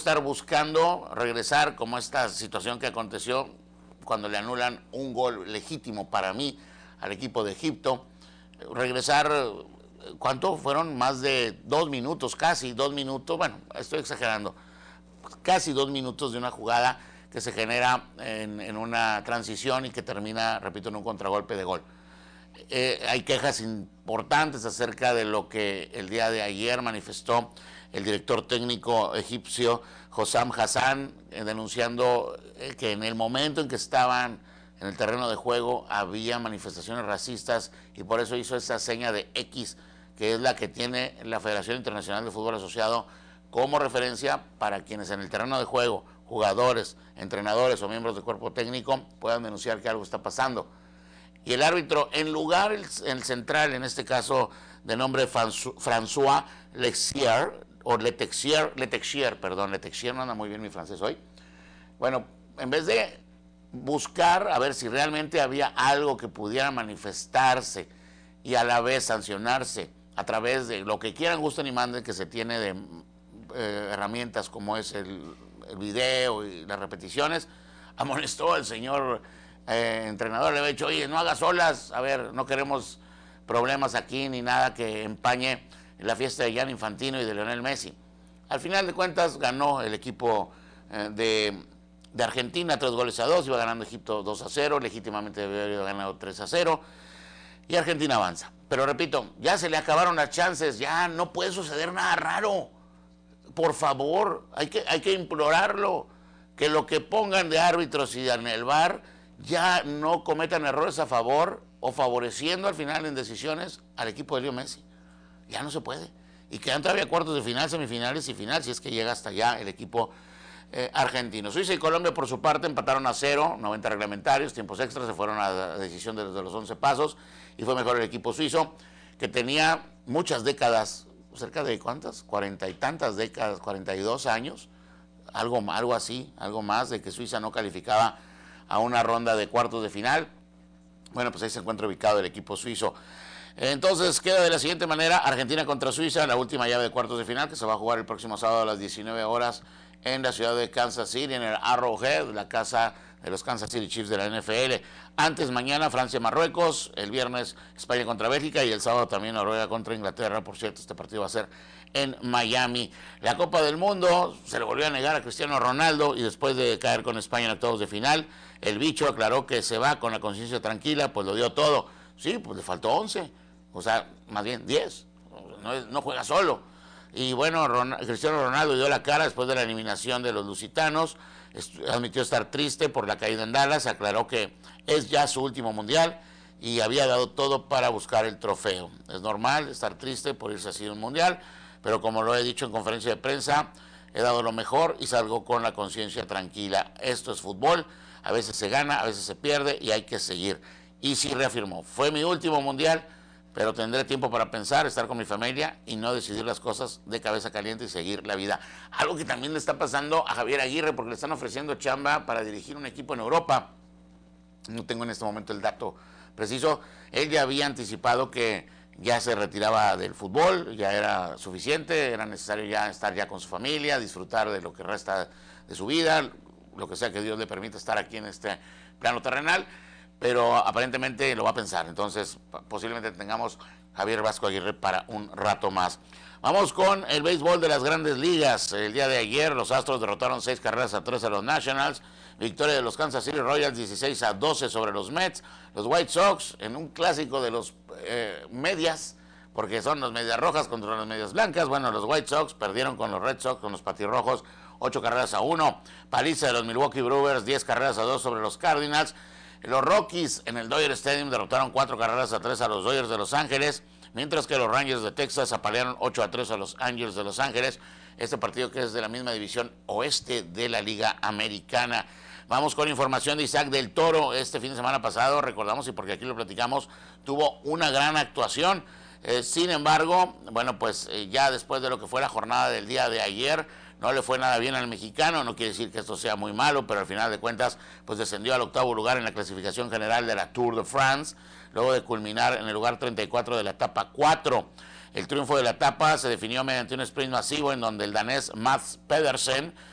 estar buscando regresar, como esta situación que aconteció cuando le anulan un gol legítimo para mí al equipo de Egipto. Regresar, ¿cuánto? Fueron más de 2 minutos, casi 2 minutos, bueno, estoy exagerando, casi 2 minutos de una jugada que se genera en una transición y que termina, repito, en un contragolpe de gol. Hay quejas importantes acerca de lo que el día de ayer manifestó el director técnico egipcio Hossam Hassan, denunciando que en el momento en que estaban en el terreno de juego había manifestaciones racistas y por eso hizo esa seña de X, que es la que tiene la Federación Internacional de Fútbol Asociado como referencia para quienes en el terreno de juego, jugadores, entrenadores o miembros del cuerpo técnico, puedan denunciar que algo está pasando. Y el árbitro, en lugar, el central, en este caso de nombre François Letexier, o Letexier, perdón, Letexier, no anda muy bien mi francés hoy. Bueno, en vez de buscar a ver si realmente había algo que pudiera manifestarse y a la vez sancionarse a través de lo que quieran, gusten y manden que se tiene de herramientas como es el video y las repeticiones, amonestó al señor entrenador, le había dicho, oye, no hagas olas, a ver, no queremos problemas aquí ni nada que empañe la fiesta de Gianni Infantino y de Lionel Messi. Al final de cuentas ganó el equipo de Argentina 3-2, iba ganando Egipto 2-0, legítimamente debió haber ganado 3-0 y Argentina avanza. Pero repito, ya se le acabaron las chances, ya no puede suceder nada raro. Por favor, hay que implorarlo, que lo que pongan de árbitros y en el VAR ya no cometan errores a favor o favoreciendo al final en decisiones al equipo de Leo Messi. Ya no se puede. Y quedan todavía cuartos de final, semifinales y final, si es que llega hasta allá el equipo argentino. Suiza y Colombia, por su parte, empataron a 0, 90 reglamentarios, tiempos extras, se fueron a la decisión de los 11 pasos, y fue mejor el equipo suizo, que tenía muchas décadas, cerca de ¿cuántas? 40 y tantas décadas, 42 años, algo así, algo más, de que Suiza no calificaba a una ronda de cuartos de final. Bueno, pues ahí se encuentra ubicado el equipo suizo. Entonces queda de la siguiente manera: Argentina contra Suiza, la última llave de cuartos de final, que se va a jugar el próximo sábado a las 19 horas en la ciudad de Kansas City, en el Arrowhead, la casa de los Kansas City Chiefs de la NFL. Antes, mañana, Francia-Marruecos, el viernes España contra Bélgica y el sábado también Noruega contra Inglaterra. Por cierto, este partido va a ser en Miami. La Copa del Mundo se le volvió a negar a Cristiano Ronaldo y después de caer con España en octavos de final, el bicho aclaró que se va con la conciencia tranquila, pues lo dio todo. Sí, pues le faltó 11, o sea, más bien 10, no juega solo. Y bueno, Cristiano Ronaldo dio la cara después de la eliminación de los lusitanos, admitió estar triste por la caída en Dallas, aclaró que es ya su último mundial y había dado todo para buscar el trofeo. Es normal estar triste por irse así de un mundial, pero como lo he dicho en conferencia de prensa, he dado lo mejor y salgo con la conciencia tranquila. Esto es fútbol, a veces se gana, a veces se pierde y hay que seguir. Y sí reafirmó, fue mi último mundial, pero tendré tiempo para pensar, estar con mi familia y no decidir las cosas de cabeza caliente y seguir la vida. Algo que también le está pasando a Javier Aguirre, porque le están ofreciendo chamba para dirigir un equipo en Europa. No tengo en este momento el dato preciso. Él ya había anticipado que ya se retiraba del fútbol, ya era suficiente, era necesario ya estar ya con su familia, disfrutar de lo que resta de su vida, lo que sea que Dios le permita estar aquí en este plano terrenal. Pero aparentemente lo va a pensar, entonces posiblemente tengamos Javier Vasco Aguirre para un rato más. Vamos con el béisbol de las grandes ligas. El día de ayer los Astros derrotaron 6-3 a los Nationals, victoria de los Kansas City Royals 16-12 sobre los Mets, los White Sox en un clásico de los medias, porque son los medias rojas contra las medias blancas. Bueno, los White Sox perdieron con los Red Sox, con los patirrojos, 8-1, paliza de los Milwaukee Brewers, 10-2 sobre los Cardinals. Los Rockies en el Dodger Stadium derrotaron 4-3 a los Dodgers de Los Ángeles, mientras que los Rangers de Texas apalearon 8-3 a los Angels de Los Ángeles. Este partido que es de la misma división oeste de la Liga Americana. Vamos con información de Isaac del Toro. Este fin de semana pasado, recordamos, y porque aquí lo platicamos, tuvo una gran actuación. Sin embargo, bueno, pues ya después de lo que fue la jornada del día de ayer, no le fue nada bien al mexicano. No quiere decir que esto sea muy malo, pero al final de cuentas pues descendió al octavo lugar en la clasificación general de la Tour de France, luego de culminar en el lugar 34 de la etapa 4. El triunfo de la etapa se definió mediante un sprint masivo en donde el danés Mads Pedersen